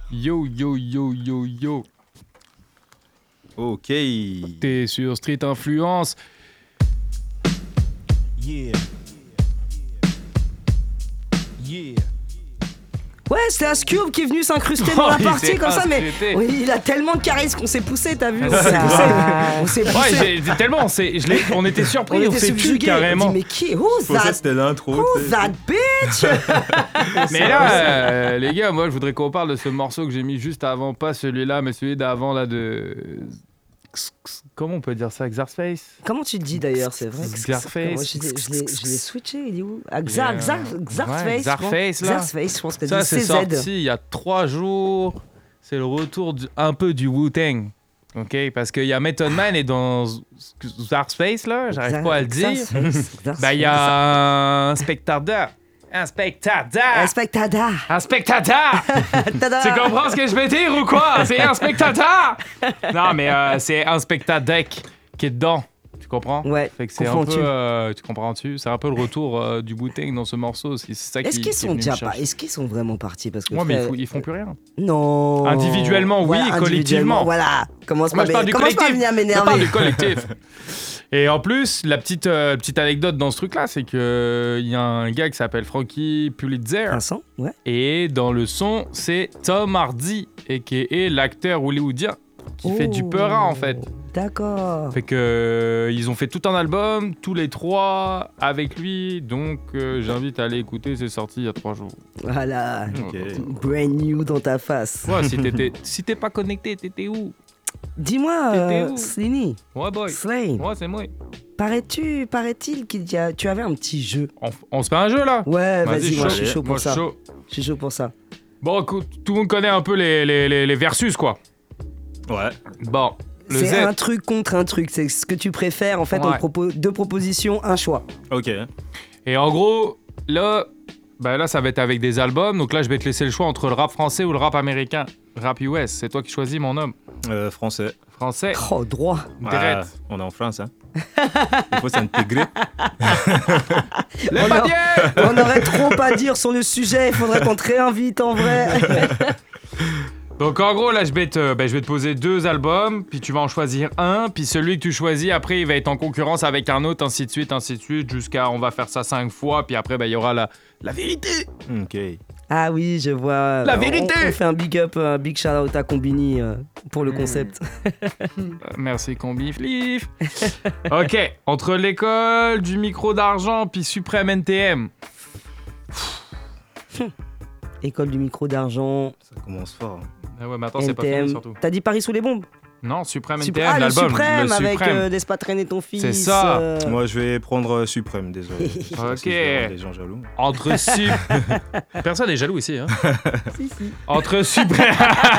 Yo, yo, yo, yo, yo. Ok. T'es sur Street Influence. Yeah. Yeah. Ouais, c'est Ascube qui est venu s'incruster dans la Il partie s'est comme ça, mais incrusté. oui, il a tellement de charisme qu'on s'est poussé, t'as vu? On s'est Ouais, poussé. tellement, on était surpris, on était s'est tué subjugués. carrément. On dit, mais qui? Who's Je pensais que that? c'était l'intro. Who's that bitch? Mais là, les gars, moi je voudrais qu'on parle de ce morceau que j'ai mis juste avant, pas celui-là, mais celui d'avant là de. Comment on peut dire ça? Xarface? Comment tu le dis d'ailleurs, c'est vrai? Xarface. Moi, je l'ai switché, il est où? Ah, Ouais, Xarface. Xarface, là. Xarface, je pense que Ça, c'est c'est CZ. sorti il y a 3 jours. C'est le retour un peu du Wu-Tang. Ok, parce qu'il y a Method Man et dans Xarface, là, j'arrive pas à le dire. Bah, il y a un spectateur. Un spectateur! Un spectateur. Un spectateur! Tada. Tu comprends ce que je veux dire ou quoi? C'est un spectateur! Non, mais c'est un spectateur qui est dedans. Tu comprends? Ouais, Fait que c'est un comprends-tu? peu. Tu comprends-tu? C'est un peu le retour du Wu-Tang dans ce morceau. C'est ça Est-ce qui qu'ils est sont venu déjà me chercher. Est-ce qu'ils sont vraiment partis? Parce que Ouais, mais frère, ils font plus rien. non. Individuellement, oui, Voilà, collectivement. Voilà. Commence Moi, pas je parle du commence pas à collectif. venir Je parle m'énerver. du collectif. Et en plus, la petite anecdote dans ce truc-là, c'est qu'il y a un gars qui s'appelle Frankie Pulitzer. Vincent, ouais. Et dans le son, c'est Tom Hardy, a.k.a. l'acteur hollywoodien, qui fait du Peura, en fait. D'accord. Fait que ils ont fait tout un album, tous les 3, avec lui. Donc, j'invite à aller écouter, c'est sorti il y a 3 jours. Voilà. Ok. Brand new dans ta face. Ouais, si t'es pas connecté, t'étais où? Dis-moi, T'étais où? Sliny, Ouais, boy. Slane, Ouais, c'est moi. paraît-il tu avais un petit jeu. On se fait un jeu, là? Ouais, vas-y, moi je suis chaud Moi, pour je suis ça. chaud. Je suis chaud pour ça. Bon, écoute, tout le monde connaît un peu les versus, quoi. Ouais. Bon, le Z. C'est un truc contre un truc, c'est ce que tu préfères. En fait, on Ouais. te propose 2 propositions, un choix. Ok. Et en gros, là, ça va être avec des albums. Donc là, je vais te laisser le choix entre le rap français ou le rap américain. Rap US, c'est toi qui choisis, mon homme. Français. Français, Oh, droit. direct. On est en France, hein. Il faut s'intégrer. Le On papier! On aurait trop à dire sur le sujet, il faudrait qu'on te réinvite en vrai. Donc en gros, là, je vais te poser 2 albums, puis tu vas en choisir un, puis celui que tu choisis, après, il va être en concurrence avec un autre, ainsi de suite, jusqu'à, on va faire ça 5 fois, puis après, il y aura la vérité. Ok. Ah oui, je vois. La vérité. On fait un big up, un big shout out à Combini pour le concept. Merci, Combi Flif. Ok, entre l'école, du micro d'argent, puis Suprême NTM. École du micro d'argent, Ça commence fort. Ah ouais, mais attends, c'est pas fini, NTM. surtout. T'as dit Paris sous les bombes? Non, Suprême Supr- NTM, le l'album. Suprême le avec Suprême. Laisse pas traîner ton fils. C'est ça. Moi, je vais prendre Suprême, désolé. Je sais pas si je vais rendre les gens jaloux. Entre Personne n'est jaloux ici, hein. Si. Entre Suprême...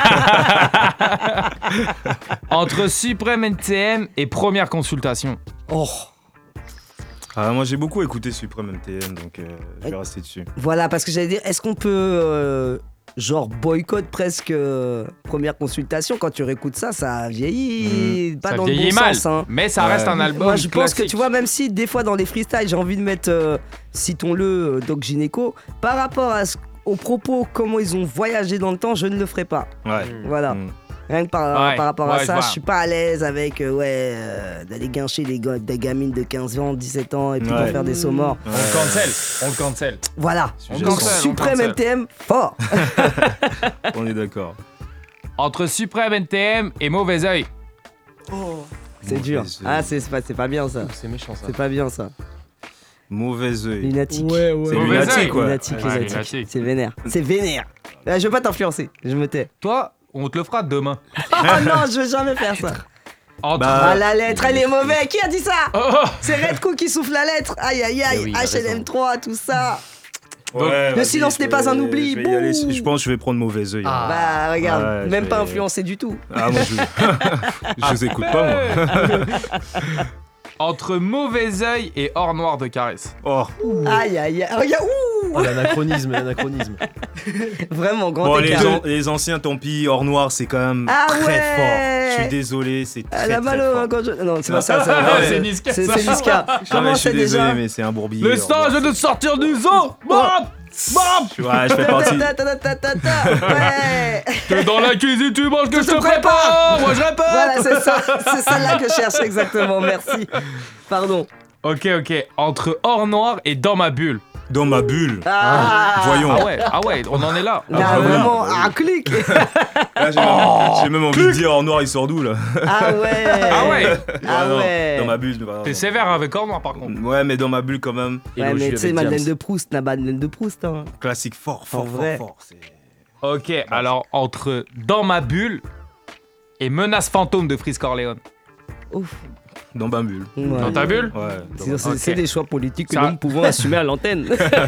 Entre Suprême NTM et Première Consultation. Oh, Ah, moi, j'ai beaucoup écouté Suprême MTM, donc je vais rester dessus. voilà, parce que j'allais dire, est-ce qu'on peut genre boycott presque Première Consultation? Quand tu réécoutes ça, ça vieillit pas Ça dans le vieillit bon mal, sens. Hein. mais ça reste un album Moi, je pense que classique. tu vois, même si des fois dans les freestyles, j'ai envie de mettre, citons-le, Doc Gynéco, par rapport aux propos, comment ils ont voyagé dans le temps, je ne le ferai pas. Ouais. Voilà. Mm. Rien que par rapport à je ça, vois. je suis pas à l'aise avec d'aller guincher des gamines de 15 ans, 17 ans et puis d'en Ouais. faire des sauts morts. On le cancel. Voilà. Sujet Donc cancel, on Suprême cancel. MTM, fort. On est d'accord. Entre Suprême NTM et Mauvais Oeil. C'est dur. Ah, c'est pas bien ça. C'est méchant ça. C'est pas bien ça. Mauvais œil. Lunatique. Ouais. C'est Mauvais lunatique, œil. quoi. Lunatique, Ouais, lunatique. lunatique. C'est vénère. C'est vénère. Je veux pas t'influencer. Je me tais. Toi, on te le fera demain. Oh non, je veux jamais faire ça. Entre... Bah, Ah, la lettre, elle est mauvaise. Qui a dit ça? Oh, C'est Redco qui souffle la lettre. Aïe, aïe, Eh aïe. oui, il a raison. HLM3, tout ça. Ouais, Le vas-y, silence je n'est pas vais- un oubli. Je vais y aller. Bouh. Je pense que je vais prendre mauvais œil. Ah. Bah, regarde. Ouais, même je pas vais- influencé du tout. Ah, moi, je vous écoute pas, moi. Entre Mauvais Oeil et Or Noir de Caresse. Oh. Aïe, aïe, aïe. Regarde, ouh. Oh, l'anachronisme. Vraiment, grand Bon, écart. les anciens, tant pis, hors noir, c'est quand même Ah très ouais. fort. Je suis désolé, c'est très, Elle a très mal fort. au quand je... Non, c'est pas ça. Ah, c'est Niska, C'est ça. Niska. Ah, mais Comment je suis c'est désolé, déjà? mais c'est un bourbier. Le hors stage noir. de sortir du zoo. Bon, Ouais, je fais partie. Ouais. T'es dans la cuisine, tu manges que je te prépare. Moi je répète. Voilà, c'est ça. C'est celle-là que je cherche exactement. Merci. Pardon. Ok. Entre Or Noir et Dans ma bulle. Dans ma bulle. Voyons. Voyons. Ah ouais, on en est là. Là, vraiment, un clic. Là, j'ai même envie de dire Or Noir, il sort d'où là? Ah ouais. Non, ouais. Dans ma bulle. T'es sévère avec Or Noir par contre. Ouais, mais dans ma bulle quand même. Ouais, mais tu sais, Madeleine de Proust, la Madeleine de Proust. Hein. Classique fort. C'est... Ok, alors entre Dans ma bulle et Menace fantôme de Freeze Corleone. Ouf. Dans ma bulle. Ouais. Dans ta bulle? Ouais. C'est des choix politiques que Ça- nous pouvons assumer à l'antenne.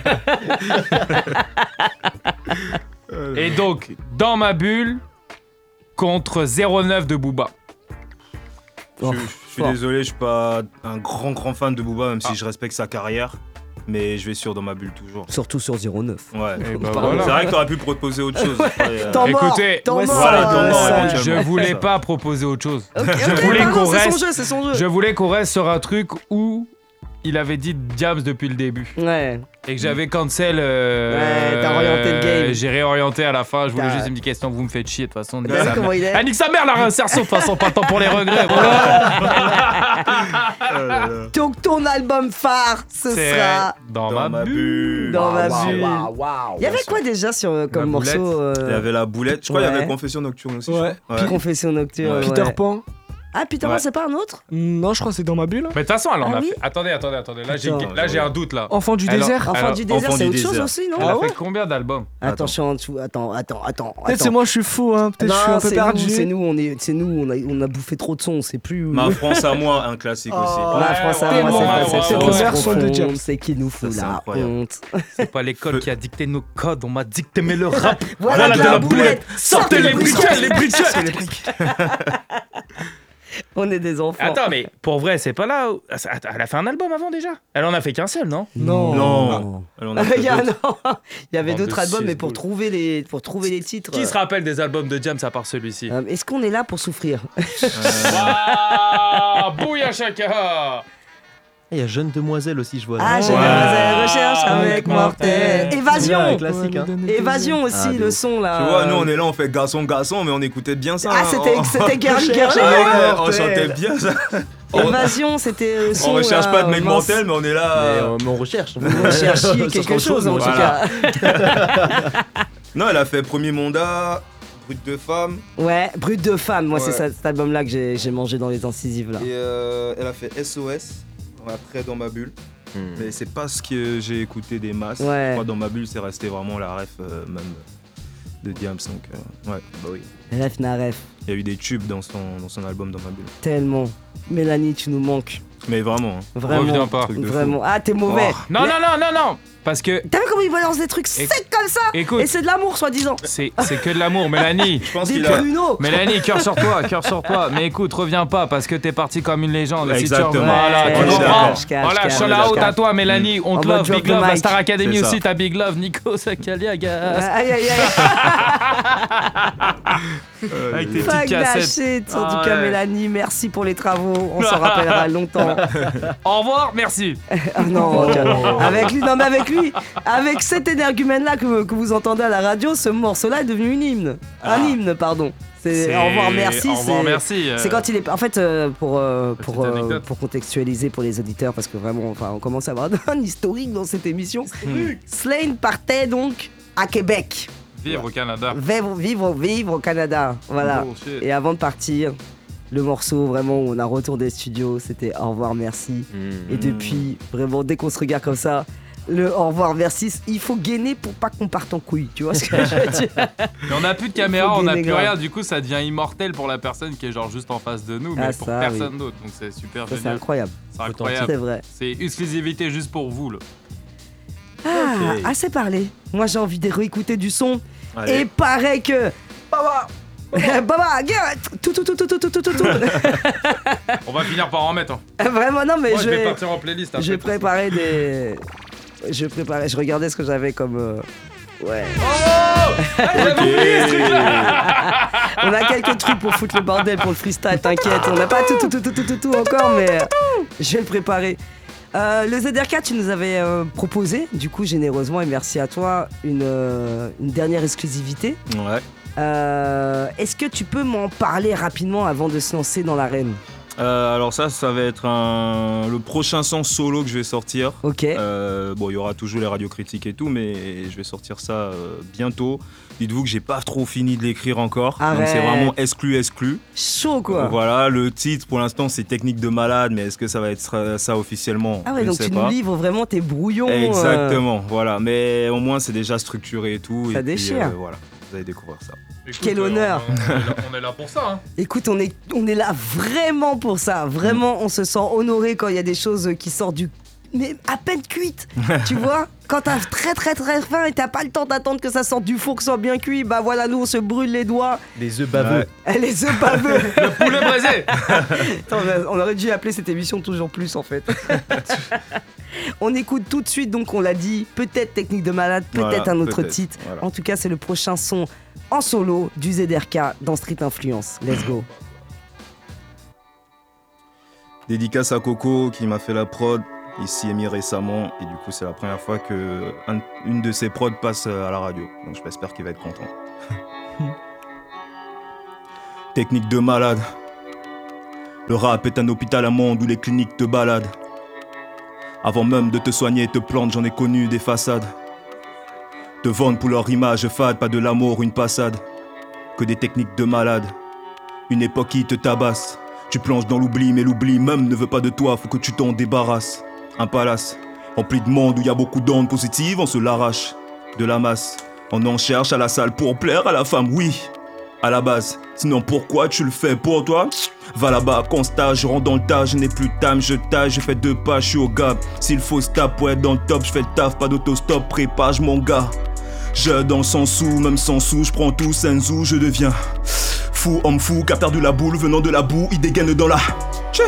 Et donc, Dans ma bulle contre 09 de Booba. Je suis désolé, je suis pas un grand fan de Booba, même si je respecte sa carrière. Mais je vais sur Dans ma bulle toujours. Surtout sur 09. Ouais. Et bah Pardon. voilà. C'est vrai que t'aurais pu proposer autre chose. Temps mort. Écoutez, Temps mort. voilà, temps mort, ça. éventuellement. Je voulais Ça. pas proposer autre chose. Ok, Je ok, voulais pardon, qu'on c'est son reste- jeu, c'est son jeu. Je voulais qu'on reste sur un truc où il avait dit Diams depuis le début. Ouais. Et que j'avais cancel. Ouais, t'as orienté le game. J'ai réorienté à la fin. Je voulais T'as- juste une petite question. Vous me faites chier de toute façon. T'as vu comment il est? Ah, nique sa mère la réinsertion. De toute façon, pas le temps pour les regrets. Voilà. Donc ton album phare, ce C'est sera Dans ma bulle. Dans ma Waouh, bulle. waouh, waouh. Il y avait quoi déjà sur comme boulette. morceau Il y avait la boulette. Je crois qu'il y Ouais. avait Confession Nocturne aussi. Ouais. Je crois. Confession nocturne. Ouais. Peter ouais. Pan. Ah Peter Pan, Ouais. c'est pas un autre? Non, je crois que c'est dans ma bulle. Mais de toute façon, elle en Ah a oui fait. Attendez. Attends. Là, j'ai un doute là. Enfant du Alors- désert. Enfant du désert, Enfant c'est du autre chose désert. aussi, non? Elle Ah a ouais fait combien d'albums? Attends, je suis en dessous. Attends. Peut-être c'est moi, je suis fou, hein. Peut-être je suis un peu c'est perdu. nous, c'est nous, on a bouffé trop de sons, c'est plus. Ma France à moi, un classique aussi. Oh. La France à Ouais, moi, ouais, c'est ouais, c'est ouais, trop ouais. Première son de profond, James. c'est qui nous fout Ça, c'est la incroyable. honte. C'est pas l'école qui a dicté nos codes, on m'a dicté mais le rap. Voilà de la boulette, Sortez les briquets, les briquets. On est des enfants. Attends, mais pour vrai, c'est pas là. Elle a fait un album avant déjà. Elle en a fait qu'un seul, non? Non. Non. Alors, on a fait Il y, a- d'autres. non, il y avait Bande de d'autres albums, mais six-boules. pour trouver les titres. Qui se rappelle des albums de James à part celui-ci? Est-ce qu'on est là pour souffrir? Ah, bouilla chaka. Il y a Jeune Demoiselle aussi, je vois. Ah, là. j'ai Ouais. recherche avec mortel. C'est Évasion. un classique, hein. Évasion aussi, Ah, de le ouf. son là. Tu vois, nous on est là, on fait garçon, mais on écoutait bien ça. Ah, hein. c'était Girly Ouais, Girly. ouais, on chantait bien ça. Évasion, c'était le son. On recherche là, pas de mec mince. mortel, mais on est là. Mais on recherche. On cherchiez quelque chose en tout voilà. cas. Non, elle a fait Premier Mandat, Brut de Femme, Ouais, Brut de femme, moi c'est Ouais. cet album-là que j'ai mangé dans les incisives là. et elle a fait SOS, après Dans ma bulle. Mais c'est pas ce que j'ai écouté des masses. Ouais. Je crois Dans ma bulle, c'est resté vraiment la ref même de Diams. Donc, ouais, bah oui. Ref na ref, Il y a eu des tubes dans son album Dans ma bulle. tellement. Mélanie, tu nous manques. Mais vraiment, hein. Vraiment. Reviens pas. Truc de fou. Vraiment. Ah, t'es mauvais. Oh. Non, non, non, non, non. Parce que, T'as vu comment il balance des trucs secs comme ça? écoute, Et c'est de l'amour, soi-disant. c'est que de l'amour, Mélanie. Je pense Des qu'il a. pruneaux. Mélanie, cœur sur toi. Mais écoute, reviens pas parce que t'es parti comme une légende. Si tu Exactement. Voilà, Ouais, tu on est comprends. d'accord. je capte, Voilà, je capte, shout je out à capte. toi, Mélanie. On En te mode love, drop Big the love. La mic. Star Academy C'est ça. aussi, t'as Big love. Nico Sakaliagas. Aïe aïe aïe. Avec tes Fuck petites that cassettes. shit. En Ah tout cas, ouais. Mélanie, merci pour les travaux. On s'en rappellera longtemps. Au revoir, merci. Ah non, avec lui, non mais avec lui, avec cet énergumène-là que vous entendez à la radio, ce morceau-là est devenu une hymne. Un hymne, pardon. C'est au revoir, merci. Au revoir, c'est- merci. C'est quand il est. En fait, Petite anecdote. pour contextualiser pour les auditeurs, parce que vraiment, enfin, on commence à avoir un historique dans cette émission. Slane partait donc à Québec. Vivre au Canada. Vivre au Canada. Voilà. Bullshit. Et avant de partir, le morceau vraiment où on a retour des studios, c'était au revoir, merci. Et depuis, vraiment, dès qu'on se regarde comme ça, le au revoir, merci, il faut gainer pour pas qu'on parte en couille, tu vois ce que je veux dire? Mais on n'a plus de caméra, faut on n'a gainer plus grave. rien, du coup ça devient immortel pour la personne qui est genre juste en face de nous, mais Ah, pour ça, personne d'autre, donc c'est super Ça, c'est génial. incroyable. C'est incroyable. C'est vrai. C'est exclusivité juste pour vous là. Ah, assez parlé. Moi, j'ai envie de réécouter du son. Allez. Et pareil que. Baba Baba, tout. On va finir par en mettre. Hein. Vraiment, non, mais Moi je je vais vais. partir en playlist après. Je tout ça. préparais des. Je regardais ce que j'avais comme. Ouais. Oh j'avais oublié ce truc-là. On a quelques trucs pour foutre le bordel pour le freestyle, t'inquiète. On n'a pas tout encore, mais je vais le préparer. Le ZRK, tu nous avais proposé, du coup, généreusement, et merci à toi, une dernière exclusivité. Ouais. Est-ce que tu peux m'en parler rapidement avant de se lancer dans l'arène ? Alors ça va être le prochain son solo que je vais sortir. Ok. Bon, il y aura toujours les radios critiques et tout, mais je vais sortir ça bientôt. Dites-vous que j'ai pas trop fini de l'écrire encore. Arrête. Donc c'est vraiment exclu. Chaud quoi. Voilà, le titre pour l'instant c'est Technique de malade, mais est-ce que ça va être ça officiellement ? Ah ouais, donc tu nous livres vraiment tes brouillons. Exactement, voilà. Mais au moins c'est déjà structuré et tout. Ça et déchire. Puis, voilà, vous allez découvrir ça. Écoute, Quel honneur. On est là pour ça. Hein. Écoute, on est là vraiment pour ça. Vraiment, on se sent honoré quand il y a des choses qui sortent mais à peine cuites, tu vois. Quand t'as très très très faim et t'as pas le temps d'attendre que ça sorte du four, que ça soit bien cuit, bah voilà, nous on se brûle les doigts. Les œufs baveux. Les œufs baveux. Le poulet braisé. Attends, on aurait dû appeler cette émission Toujours Plus en fait. On écoute tout de suite, donc on l'a dit, peut-être Technique de malade, peut-être un autre titre. Voilà. En tout cas, c'est le prochain son en solo du ZRK dans Street Influence. Let's go. Dédicace à Coco qui m'a fait la prod. Ici émis récemment et du coup c'est la première fois que une de ses prods passe à la radio, donc j'espère qu'il va être content. Technique de malade. Le rap est un hôpital à monde où les cliniques te baladent. Avant même de te soigner et te planter, j'en ai connu des façades. Te vendent pour leur image fade, pas de l'amour, une passade. Que des techniques de malade. Une époque qui te tabasse. Tu plonges dans l'oubli, mais l'oubli même ne veut pas de toi, faut que tu t'en débarrasses. Un palace, rempli de monde où il y a beaucoup d'ondes positives, on se l'arrache de la masse. On en cherche à la salle pour plaire à la femme, oui, à la base. Sinon pourquoi tu le fais pour toi ? Va là-bas, constat, je rentre dans le tas, je n'ai plus de time, je taille, je fais 2 pas, je suis au gap. S'il faut stop pour être dans le top, je fais le taf, pas d'autostop, prépage mon gars. Je dans le sens où, même sans sous, je prends tout, senzu, je deviens fou, homme fou, qui a perdu la boule, venant de la boue, il dégaine dans la